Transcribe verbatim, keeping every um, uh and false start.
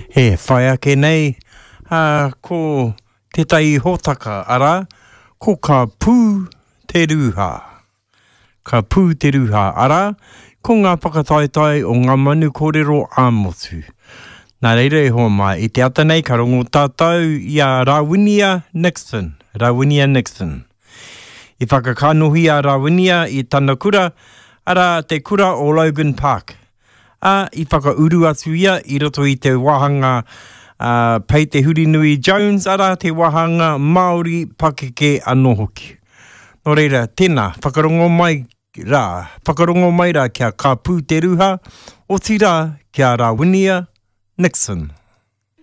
He whai ake nei, uh, ko te tai hōtaka ara, ko ka pū te ruha. Ka pū te ruha ara, ko ngā whakataetai o ngā manu kōrero āmotu. Nā reira e hoa mai, i te ata nei ka rongo tātou i a Rawinia Nixon. Rawinia Nixon. I whakakanohi a Rawinia i tana kura, ara te kura o Logan Park. A i whakauru atu ia i roto i te wahanga uh, Pei te Hurinui Jones, ara te wahanga Māori Pakeke anō hoki. Nō reira, tēnā, whakarongo mai rā, whakarongo mai rā kia ka pū te ruha, o tira kia Rawinia Nixon.